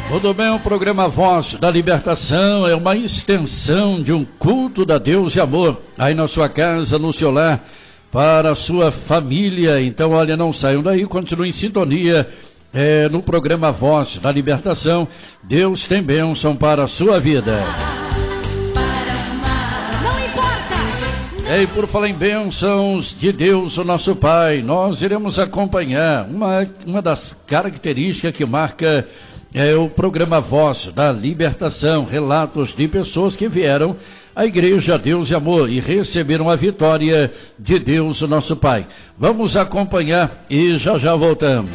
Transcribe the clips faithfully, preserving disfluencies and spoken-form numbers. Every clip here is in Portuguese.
Tudo bem, o programa Voz da Libertação é uma extensão de um culto da Deus e amor aí na sua casa, no seu lar, para a sua família. Então, olha, não saiam daí, continuem em sintonia é, no programa Voz da Libertação. Deus tem bênção para a sua vida. E por falar em bênçãos de Deus, o nosso Pai, nós iremos acompanhar uma, uma das características que marca é, o programa Voz da Libertação, relatos de pessoas que vieram à Igreja Deus e Amor e receberam a vitória de Deus, o nosso Pai. Vamos acompanhar e já já voltamos.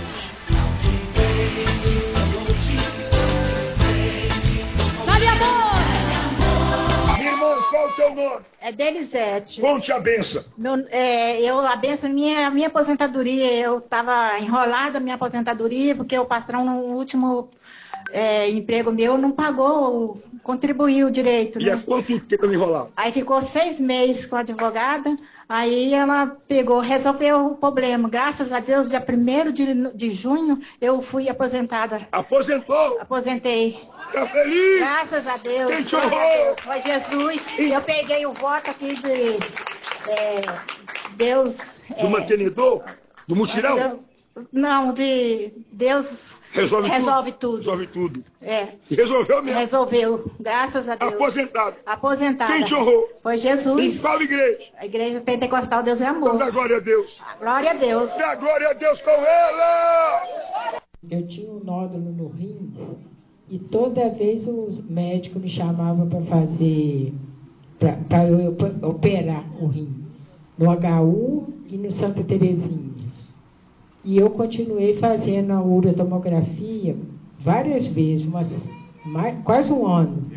É Delisete. Conte a benção. Meu, é, eu, a benção, minha, minha aposentadoria, eu estava enrolada, minha aposentadoria, porque o patrão no último é, emprego meu não pagou, contribuiu direito. E né? há quanto tempo enrolado? Aí ficou seis meses com a advogada, aí ela pegou, resolveu o problema. Graças a Deus, dia primeiro de, de junho, eu fui aposentada. Aposentou? Aposentei. Tá feliz? Graças a Deus. Quem te honrou? Foi Jesus. E eu peguei o voto aqui de é, Deus. Do é, mantenedor? Do mutirão? Não, de Deus resolve, resolve tudo. tudo. Resolve tudo. É. E resolveu mesmo? Resolveu. Graças a Deus. Aposentado. Aposentada. Quem te honrou? Foi Jesus. Em qual igreja? A igreja pentecostal Deus é Amor. Então dá glória a Deus. Glória a Deus. Dá glória a Deus com ela. Eu tinha um nódulo no rim. E toda vez os médicos me chamavam para fazer, para eu operar o rim, no H U e no Santa Terezinha. E eu continuei fazendo a urotomografia várias vezes, umas, mais, quase um ano.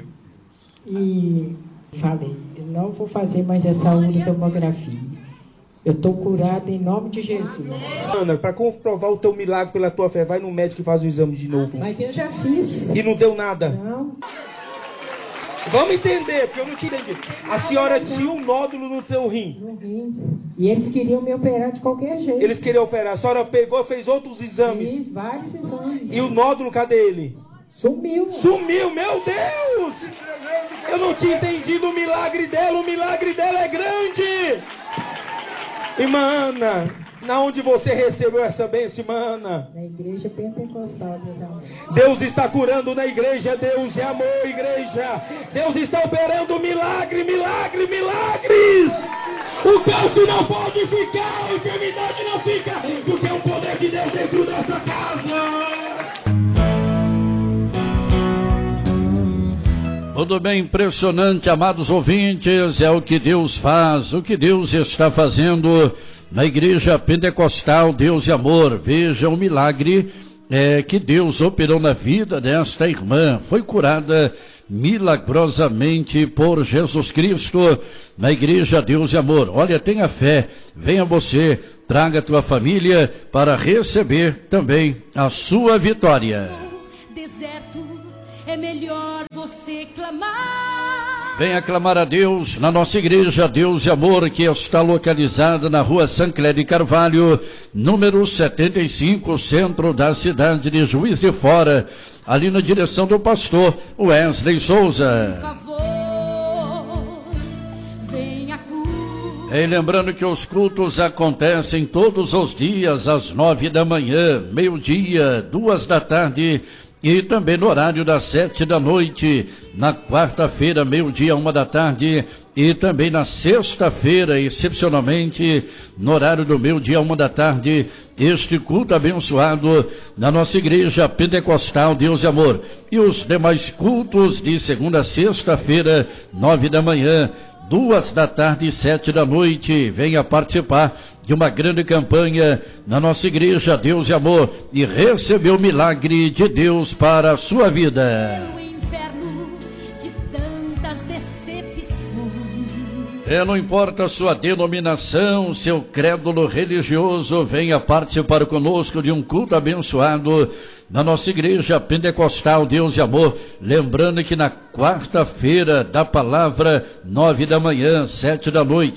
E falei, eu não vou fazer mais essa urotomografia. Eu estou curada em nome de Jesus. Ana, para comprovar o teu milagre pela tua fé, vai no médico e faz o exame de novo. Mas eu já fiz. E não deu nada? Não. Vamos entender, porque eu não te entendi. A senhora tinha um nódulo no seu rim. No rim. E eles queriam me operar de qualquer jeito. Eles queriam operar. A senhora pegou, fez outros exames. Fiz vários exames. E o nódulo, cadê ele? Sumiu. Sumiu, meu Deus! Eu não tinha entendido o milagre dela. O milagre dela é grande. Irmã Ana, na onde você recebeu essa bênção, irmã Ana? Na igreja pentecostal, Deus é amor. Deus está curando na igreja, Deus é amor, igreja. Deus está operando milagre, milagre, milagres. O câncer não pode ficar, a enfermidade não fica, porque é o poder de Deus dentro dessa casa. Tudo bem, impressionante, amados ouvintes, é o que Deus faz, o que Deus está fazendo na Igreja Pentecostal Deus e Amor. Veja o milagre é, que Deus operou na vida desta irmã. Foi curada milagrosamente por Jesus Cristo na Igreja Deus e Amor. Olha, tenha fé, venha você, traga a tua família para receber também a sua vitória. Deserto, é melhor você clamar. Venha clamar a Deus na nossa igreja Deus e Amor, que está localizada na rua Sancler de Carvalho, número setenta e cinco, centro da cidade de Juiz de Fora, ali na direção do pastor Wesley Souza. Por favor, venha curar. E lembrando que os cultos acontecem todos os dias às nove da manhã, meio-dia, duas da tarde e também no horário das sete da noite, na quarta-feira, meio-dia, uma da tarde, e também na sexta-feira, excepcionalmente, no horário do meio-dia, uma da tarde, este culto abençoado na nossa igreja pentecostal Deus e Amor. E os demais cultos de segunda a sexta-feira, nove da manhã, duas da tarde e sete da noite. Venha participar de uma grande campanha na nossa igreja Deus e Amor e receber o milagre de Deus para a sua vida. O inferno de tantas decepções. É, não importa a sua denominação, seu crédulo religioso, venha participar conosco de um culto abençoado na nossa igreja pentecostal Deus e Amor. Lembrando que na quarta-feira da palavra, nove da manhã, sete da noite,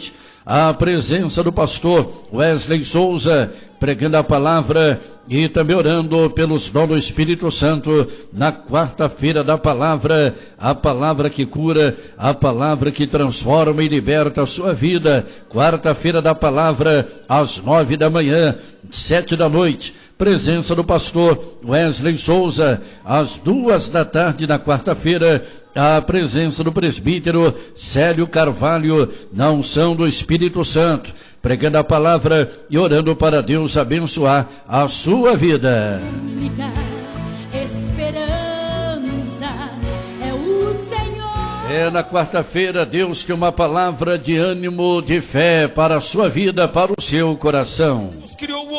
a presença do pastor Wesley Souza, pregando a palavra e também orando pelos dons do Espírito Santo na quarta-feira da palavra, a palavra que cura, a palavra que transforma e liberta a sua vida. Quarta-feira da palavra, às nove da manhã, sete da noite. Presença do pastor Wesley Souza, às duas da tarde na quarta-feira, a presença do presbítero Célio Carvalho, na unção do Espírito Santo, pregando a palavra e orando para Deus abençoar a sua vida. Única esperança é o Senhor. É, na quarta-feira Deus tem uma palavra de ânimo, de fé para a sua vida, para o seu coração.